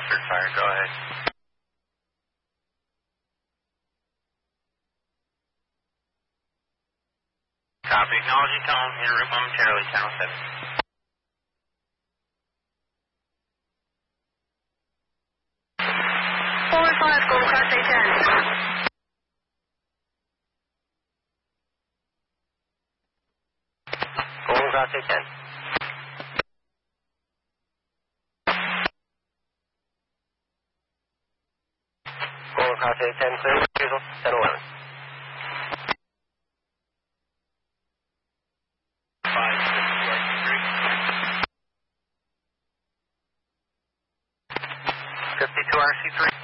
Western Fire, go ahead. Copy, acknowledging tone, en route momentarily, channel 7. 4-5, Golden Class A10. Golden Class A10. Golden Class A10, clear, refusal, 10-11. 52 RC3.